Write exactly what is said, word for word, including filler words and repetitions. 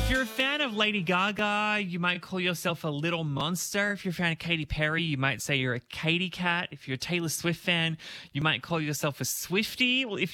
If you're a fan of Lady Gaga, you might call yourself a little monster. If you're a fan of Katy Perry, you might say you're a Katy cat. If you're a Taylor Swift fan, you might call yourself a Swiftie. Well, if